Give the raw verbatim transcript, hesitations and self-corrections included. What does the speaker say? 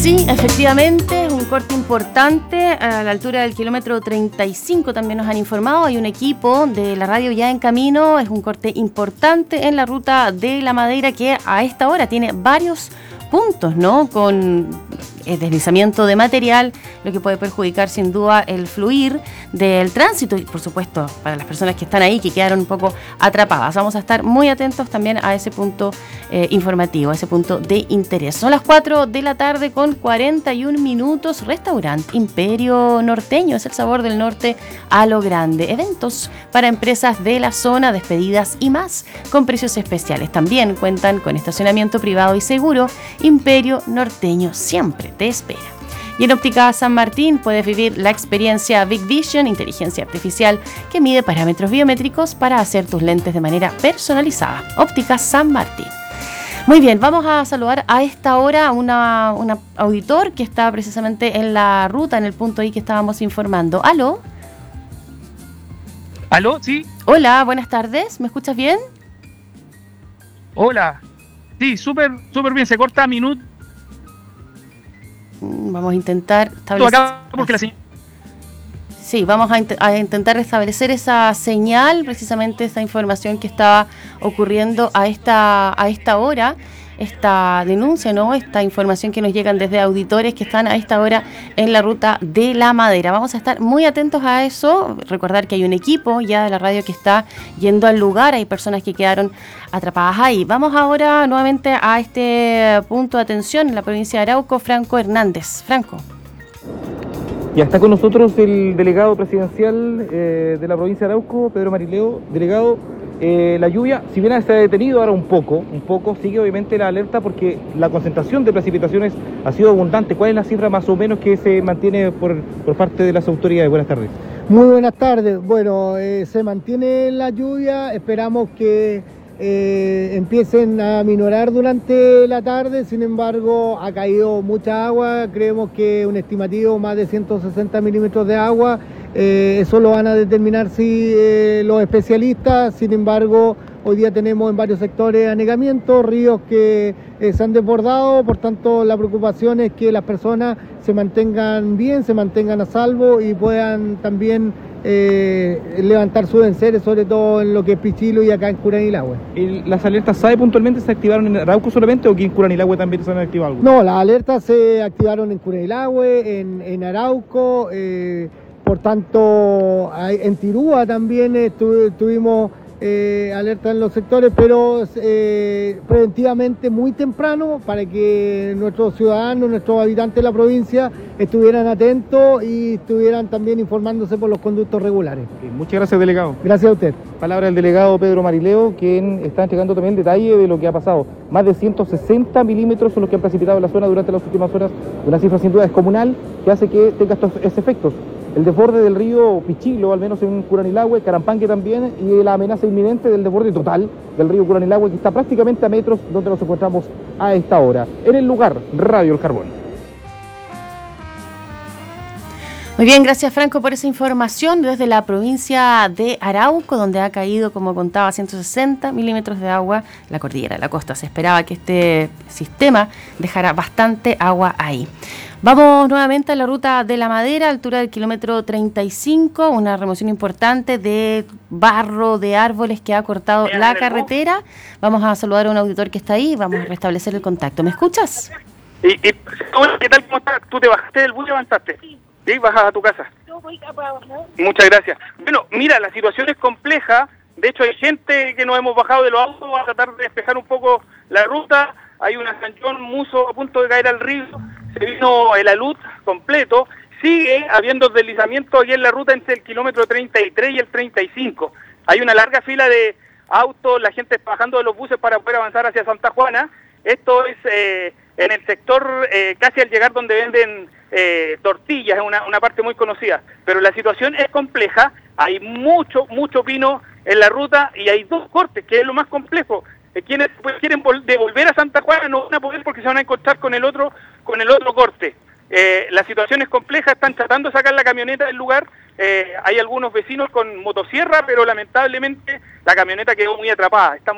Sí, efectivamente, es un corte importante a la altura del kilómetro treinta y cinco, también nos han informado, hay un equipo de la radio ya en camino, es un corte importante en la ruta de La Madeira que a esta hora tiene varios puntos, ¿no? Con el deslizamiento de material, lo que puede perjudicar sin duda el fluir del tránsito y por supuesto para las personas que están ahí, que quedaron un poco atrapadas. Vamos a estar muy atentos también a ese punto eh, informativo, a ese punto de interés. Son las cuatro de la tarde con cuarenta y un minutos. Restaurante Imperio Norteño, es el sabor del norte a lo grande. Eventos para empresas de la zona, despedidas y más, con precios especiales. También cuentan con estacionamiento privado y seguro. Imperio Norteño siempre te espera. Y en Óptica San Martín puedes vivir la experiencia Big Vision, inteligencia artificial que mide parámetros biométricos para hacer tus lentes de manera personalizada. Óptica San Martín. Muy bien, vamos a saludar a esta hora a una, una auditor que está precisamente en la ruta, en el punto ahí que estábamos informando. ¿Aló? ¿Aló? ¿Sí? Hola, buenas tardes. ¿Me escuchas bien? Hola. Sí, súper, súper bien. Se corta a minuto. Vamos a intentar establecer... Acá porque la señal... Sí, vamos a, int- a intentar restablecer esa señal, precisamente esa información que estaba ocurriendo a esta, a esta hora, esta denuncia, ¿no? Esta información que nos llegan desde auditores que están a esta hora en la ruta de La Madeira. Vamos a estar muy atentos a eso, recordar que hay un equipo ya de la radio que está yendo al lugar, hay personas que quedaron atrapadas ahí. Vamos ahora nuevamente a este punto de atención en la provincia de Arauco, Franco Hernández. Franco. Ya está con nosotros el delegado presidencial eh, de la provincia de Arauco, Pedro Marileo. Delegado, eh, la lluvia, si bien se ha detenido ahora un poco, un poco, sigue obviamente la alerta porque la concentración de precipitaciones ha sido abundante. ¿Cuál es la cifra más o menos que se mantiene por, por parte de las autoridades? Buenas tardes. Muy buenas tardes. Bueno, eh, se mantiene la lluvia, esperamos que eh, empiecen a minorar durante la tarde, sin embargo ha caído mucha agua, creemos que un estimativo más de ciento sesenta milímetros de agua, eh, eso lo van a determinar si eh, los especialistas, sin embargo hoy día tenemos en varios sectores anegamientos, ríos que eh, se han desbordado, por tanto la preocupación es que las personas se mantengan bien, se mantengan a salvo y puedan también eh, levantar sus enseres, sobre todo en lo que es Pichilo y acá en Curanilahue. ¿Las alertas S A E puntualmente se activaron en Arauco solamente o que en Curanilahue también se han activado algo? No, las alertas se activaron en Curanilahue, en, en Arauco, eh, por tanto hay, en Tirúa también estu, tuvimos Eh, alerta en los sectores, pero eh, preventivamente muy temprano para que nuestros ciudadanos, nuestros habitantes de la provincia estuvieran atentos y estuvieran también informándose por los conductos regulares. Okay, muchas gracias, delegado. Gracias a usted. Palabra del delegado Pedro Marileo, quien está entregando también el detalle de lo que ha pasado. Más de ciento sesenta milímetros son los que han precipitado en la zona durante las últimas horas, una cifra sin duda descomunal que hace que tenga estos efectos. El desborde del río Pichilo, al menos en Curanilahue, Carampangue también, y la amenaza inminente del desborde total del río Curanilahue, que está prácticamente a metros donde nos encontramos a esta hora. En el lugar, Radio El Carbón. Muy bien, gracias Franco por esa información desde la provincia de Arauco, donde ha caído, como contaba, ciento sesenta milímetros de agua la cordillera de la costa. Se esperaba que este sistema dejara bastante agua ahí. Vamos nuevamente a la ruta de La Madeira, altura del kilómetro treinta y cinco, una remoción importante de barro, de árboles que ha cortado la carretera. Vamos a saludar a un auditor que está ahí, vamos a restablecer el contacto. ¿Me escuchas? ¿Y, y qué tal? ¿Cómo estás? ¿Tú te bajaste del bus y avanzaste? Sí. ¿Sí? ¿Bajas a tu casa? Yo voy a bajar. Muchas gracias. Bueno, mira, la situación es compleja. De hecho, hay gente que nos hemos bajado de los autos a tratar de despejar un poco la ruta. Hay una Sanchón Muso a punto de caer al río. Se vino el alud completo. Sigue habiendo deslizamiento aquí en la ruta entre el kilómetro treinta y tres y el treinta y cinco. Hay una larga fila de autos, la gente bajando de los buses para poder avanzar hacia Santa Juana. Esto es eh, en el sector eh, casi al llegar donde venden eh, tortillas, es una, una parte muy conocida. Pero la situación es compleja, hay mucho, mucho pino en la ruta y hay dos cortes, que es lo más complejo. Eh, quienes pues, quieren devolver a Santa Juana no van a poder porque se van a encontrar con el otro, con el otro corte. Eh, la situación es compleja, están tratando de sacar la camioneta del lugar, eh, hay algunos vecinos con motosierra, pero lamentablemente la camioneta quedó muy atrapada. Estamos